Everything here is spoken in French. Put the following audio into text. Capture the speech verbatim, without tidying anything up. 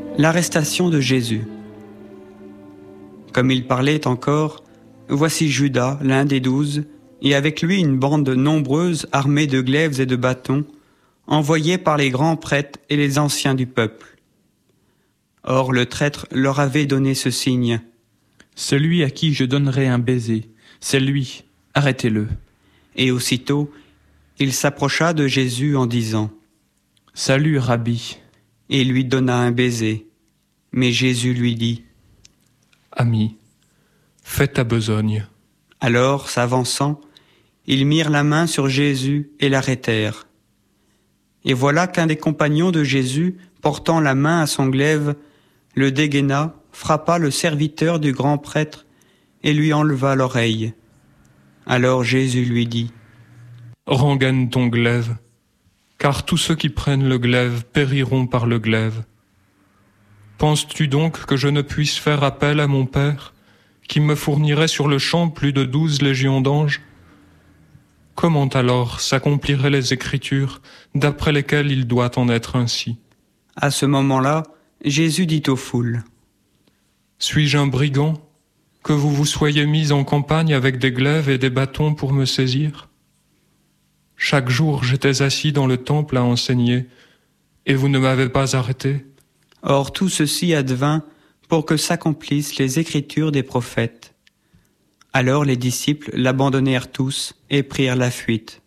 L'arrestation de Jésus. Comme il parlait encore, voici Judas, l'un des douze, et avec lui une bande nombreuse armée de glaives et de bâtons, envoyés par les grands prêtres et les anciens du peuple. Or le traître leur avait donné ce signe. « Celui à qui je donnerai un baiser, c'est lui, arrêtez-le. » Et aussitôt, il s'approcha de Jésus en disant « Salut, Rabbi !» et lui donna un baiser. Mais Jésus lui dit « Ami, fais ta besogne. » Alors, s'avançant, ils mirent la main sur Jésus et l'arrêtèrent. Et voilà qu'un des compagnons de Jésus, portant la main à son glaive, le dégaina, frappa le serviteur du grand prêtre et lui enleva l'oreille. Alors Jésus lui dit « Rengaine ton glaive, car tous ceux qui prennent le glaive périront par le glaive. Penses-tu donc que je ne puisse faire appel à mon Père, qui me fournirait sur le champ plus de douze légions d'anges? Comment alors s'accompliraient les Écritures, d'après lesquelles il doit en être ainsi? » À ce moment-là, Jésus dit aux foules « Suis-je un brigand, que vous vous soyez mis en campagne avec des glaives et des bâtons pour me saisir? Chaque jour j'étais assis dans le temple à enseigner, et vous ne m'avez pas arrêté. » Or tout ceci advint pour que s'accomplissent les Écritures des prophètes. Alors les disciples l'abandonnèrent tous et prirent la fuite.